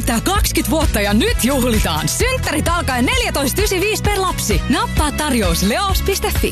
täyttää 20 vuotta ja nyt juhlitaan. Synttärit alkaen 14,95 per lapsi. Nappaa tarjous leos.fi.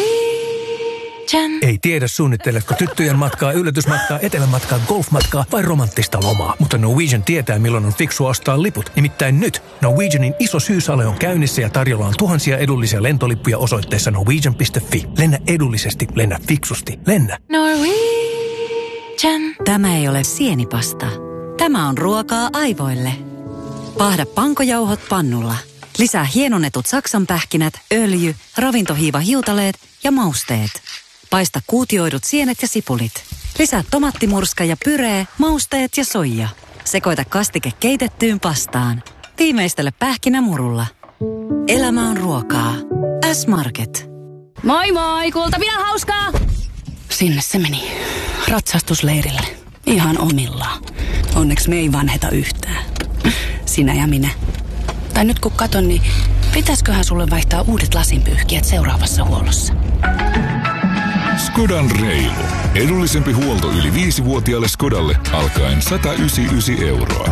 Ei tiedä suunnitteletko tyttöjen matkaa, yllätysmatkaa, etelämatkaa, golfmatkaa vai romanttista lomaa. Mutta Norwegian tietää milloin on fiksua ostaa liput. Nimittäin nyt Norwegianin iso syyssale on käynnissä ja tarjolla on tuhansia edullisia lentolippuja osoitteessa norwegian.fi. Lennä edullisesti, lennä fiksusti, lennä. Norwegian. Tämä ei ole sienipasta. Tämä on ruokaa aivoille. Paahda pankojauhot pannulla. Lisää hienonnetut saksanpähkinät, öljy, ravintohiivahiutaleet ja mausteet. Paista kuutioidut sienet ja sipulit. Lisää tomattimurska ja pyree, mausteet ja soija. Sekoita kastike keitettyyn pastaan. Tiimeistele pähkinämurulla. Elämä on ruokaa. S-Market. Moi moi, Kultapilan hauskaa! Sinne se meni. Ratsastusleirille. Ihan omillaan. Onneksi me ei vanheta yhtään. Sinä ja minä. Tai nyt kun katon, niin pitäisköhän sulle vaihtaa uudet lasinpyyhkijät seuraavassa huollossa? Skodan reilu. Edullisempi huolto yli 5-vuotiaalle Skodalle alkaen 199 €.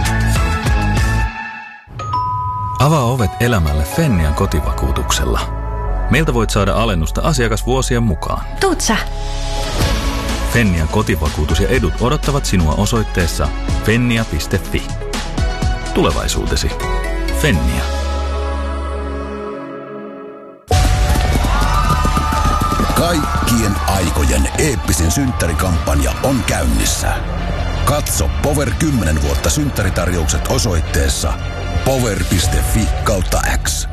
Avaa ovet elämälle Fennian kotivakuutuksella. Meiltä voit saada alennusta asiakasvuosien mukaan. Tuut sä? Fennian kotivakuutus ja edut odottavat sinua osoitteessa fennia.fi. Tulevaisuutesi. Fennia. Kaikkien aikojen eeppisin synttärikampanja on käynnissä. Katso Power 10 vuotta synttäritarjoukset osoitteessa power.fi/X.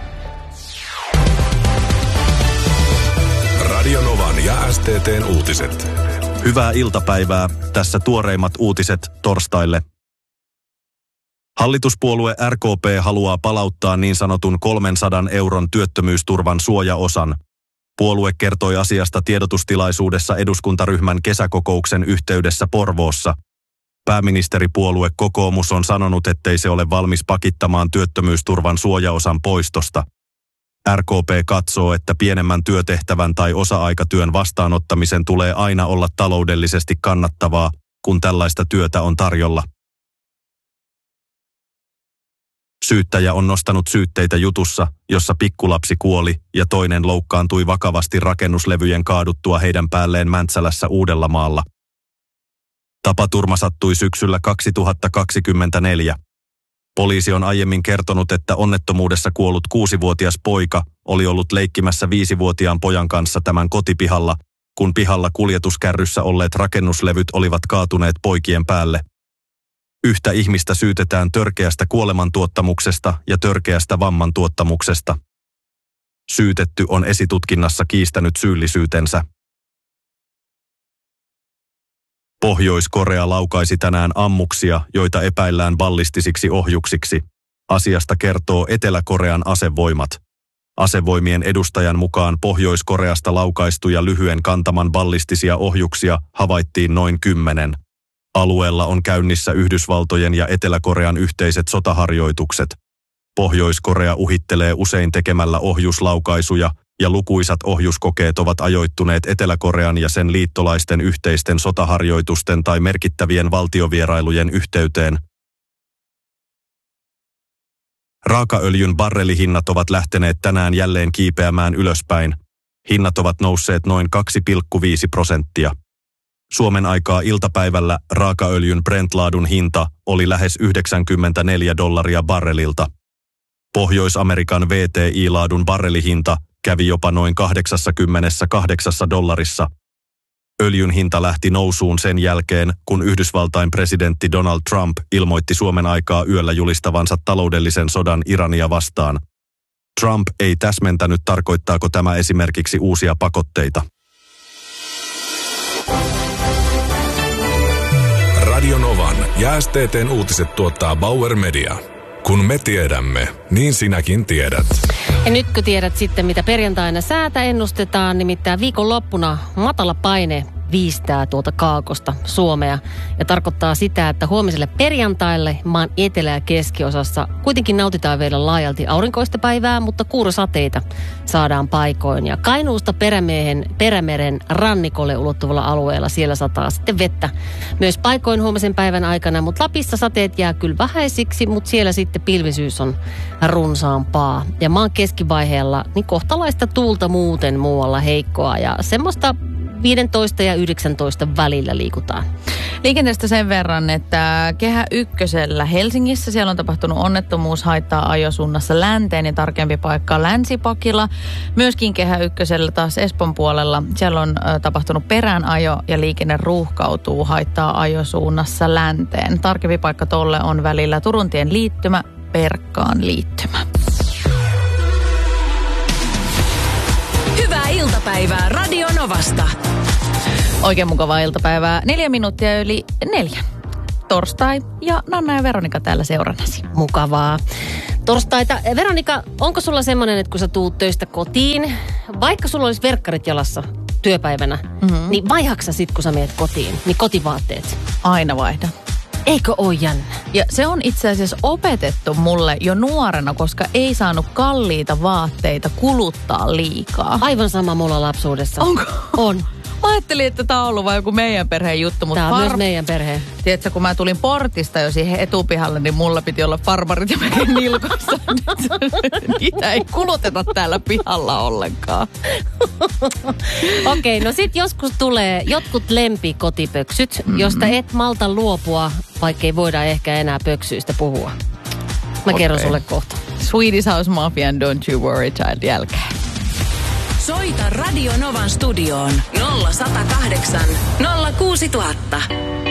Radio Novan ja STT:n uutiset. Hyvää iltapäivää. Tässä tuoreimmat uutiset torstaille. Hallituspuolue RKP haluaa palauttaa niin sanotun 300 € työttömyysturvan suojaosan. Puolue kertoi asiasta tiedotustilaisuudessa eduskuntaryhmän kesäkokouksen yhteydessä Porvoossa. Pääministeripuolue Kokoomus on sanonut, ettei se ole valmis pakittamaan työttömyysturvan suojaosan poistosta. RKP katsoo, että pienemmän työtehtävän tai osa-aikatyön vastaanottamisen tulee aina olla taloudellisesti kannattavaa, kun tällaista työtä on tarjolla. Syyttäjä on nostanut syytteitä jutussa, jossa pikkulapsi kuoli ja toinen loukkaantui vakavasti rakennuslevyjen kaaduttua heidän päälleen Mäntsälässä Uudellamaalla. Tapaturma sattui syksyllä 2024. Poliisi on aiemmin kertonut, että onnettomuudessa kuollut 6-vuotias poika oli ollut leikkimässä 5-vuotiaan pojan kanssa tämän kotipihalla, kun pihalla kuljetuskärryssä olleet rakennuslevyt olivat kaatuneet poikien päälle. Yhtä ihmistä syytetään törkeästä kuolemantuottamuksesta ja törkeästä vammantuottamuksesta. Syytetty on esitutkinnassa kiistänyt syyllisyytensä. Pohjois-Korea laukaisi tänään ammuksia, joita epäillään ballistisiksi ohjuksiksi. Asiasta kertoo Etelä-Korean asevoimat. Asevoimien edustajan mukaan Pohjois-Koreasta laukaistuja lyhyen kantaman ballistisia ohjuksia havaittiin noin 10. Alueella on käynnissä Yhdysvaltojen ja Etelä-Korean yhteiset sotaharjoitukset. Pohjois-Korea uhittelee usein tekemällä ohjuslaukaisuja, ja lukuisat ohjuskokeet ovat ajoittuneet Etelä-Korean ja sen liittolaisten yhteisten sotaharjoitusten tai merkittävien valtiovierailujen yhteyteen. Raakaöljyn barrelihinnat ovat lähteneet tänään jälleen kiipeämään ylöspäin. Hinnat ovat nousseet noin 2,5%. Suomen aikaa iltapäivällä raakaöljyn Brent-laadun hinta oli lähes $94 barrelilta. Pohjois-Amerikan WTI-laadun barrelihinta kävi jopa noin $88. Öljyn hinta lähti nousuun sen jälkeen, kun Yhdysvaltain presidentti Donald Trump ilmoitti Suomen aikaa yöllä julistavansa taloudellisen sodan Irania vastaan. Trump ei täsmentänyt, tarkoittaako tämä esimerkiksi uusia pakotteita. Radio Novan ja STT:n uutiset tuottaa Bauer Media. Kun me tiedämme, niin sinäkin tiedät. Ja nyt kun tiedät sitten, mitä perjantaina säätä ennustetaan, nimittäin viikonloppuna matala paine viistää tuolta kaakosta Suomea. Ja tarkoittaa sitä, että huomiselle perjantaille maan etelä- ja keskiosassa kuitenkin nautitaan vielä laajalti aurinkoista päivää, mutta kuurosateita saadaan paikoin. Ja Kainuusta Perämeren rannikolle ulottuvalla alueella siellä sataa sitten vettä myös paikoin huomisen päivän aikana, mutta Lapissa sateet jää kyllä vähäisiksi, mutta siellä sitten pilvisyys on runsaampaa. Ja maan keskivaiheella niin kohtalaista tuulta muuten muualla heikkoa ja semmoista 15 ja 19 välillä liikutaan. Liikenteestä sen verran, että Kehä Ykkösellä Helsingissä siellä on tapahtunut onnettomuus, haittaa ajosuunnassa länteen ja tarkempi paikka Länsipakila. Myöskin Kehä Ykkösellä taas Espoon puolella siellä on tapahtunut peräänajo ja liikenne ruuhkautuu, haittaa ajosuunnassa länteen. Tarkempi paikka tolle on välillä Turuntien liittymä, Perkkaan liittymä. Hyvää iltapäivää Radio Novasta. Oikein mukavaa iltapäivää. 4 minuuttia yli 4. Torstai ja Nanna ja Veronika täällä seurannasi. Mukavaa. Torstaita. Veronika, onko sulla semmoinen, että kun sä tuut töistä kotiin, vaikka sulla olisi verkkarit jalassa työpäivänä, niin vaihaksa sit, kun sä meet kotiin, niin kotivaatteet? Aina vaihda. Eikö ole jännä? Ja se on itse asiassa opetettu mulle jo nuorena, koska ei saanut kalliita vaatteita kuluttaa liikaa. Aivan sama mulla lapsuudessa. Onko? On. Mä ajattelin, että tää on ollut vaan joku meidän perheen juttu. Mutta tää on myös meidän perheen. Tiedätkö, kun mä tulin portista jo siihen etupihalle, niin mulla piti olla farmarit ja mäkin nilkossa. Niitä ei kuluteta täällä pihalla ollenkaan. Okei, no sit joskus tulee jotkut lempikotipöksyt, josta et malta luopua, vaikka ei voida ehkä enää pöksyistä puhua. Mä kerron sulle kohta. Swedish House Mafian Don't You Worry Child jälkeen. Soita Radio Novan studioon 0108 06000.